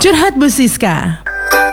Curhat Bu Siska.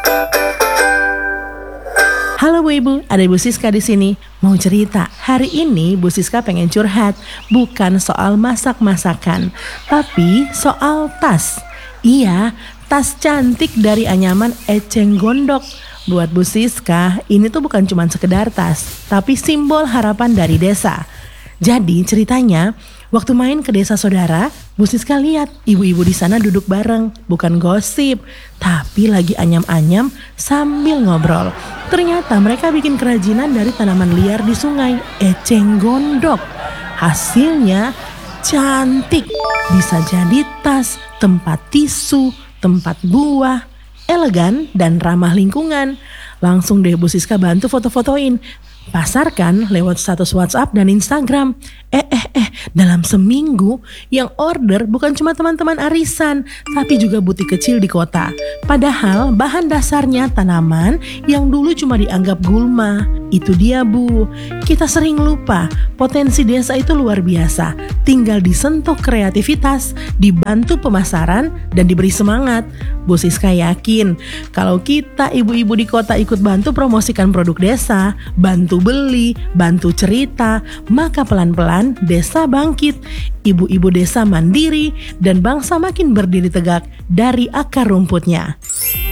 Halo Bu Ibu, ada Bu Siska di sini. Mau cerita, hari ini Bu Siska pengen curhat. Bukan soal masak-masakan, tapi soal tas. Iya, tas cantik dari anyaman Eceng Gondok. Buat Bu Siska, ini tuh bukan cuma sekedar tas, tapi simbol harapan dari desa. Jadi ceritanya, waktu main ke desa saudara, Bu Siska lihat ibu-ibu di sana duduk bareng, bukan gosip, tapi lagi anyam-anyam sambil ngobrol. Ternyata mereka bikin kerajinan dari tanaman liar di sungai, Eceng Gondok. Hasilnya cantik, bisa jadi tas, tempat tisu, tempat buah, elegan dan ramah lingkungan. Langsung deh Bu Siska bantu foto-fotoin. Pasarkan lewat status WhatsApp dan Instagram. Dalam seminggu yang order bukan cuma teman-teman arisan, tapi juga butik kecil di kota. Padahal bahan dasarnya tanaman yang dulu cuma dianggap gulma. Itu dia Bu, kita sering lupa potensi desa itu luar biasa. Tinggal disentuh kreativitas, dibantu pemasaran, dan diberi semangat. Bu Siska yakin kalau kita ibu-ibu di kota ikut bantu promosikan produk desa, bantu beli, bantu cerita, maka pelan-pelan desa bangkit. Ibu-ibu desa mandiri dan bangsa makin berdiri tegak dari akar rumputnya.